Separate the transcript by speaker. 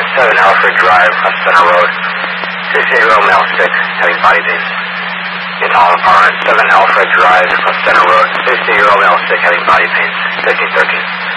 Speaker 1: 7 Alfred Drive, Center Road. 68-year-old male sick, having body pains. In Holland Apartment, 7 Alfred Drive, Center Road. 68-year-old male sick, having body pains. 1513.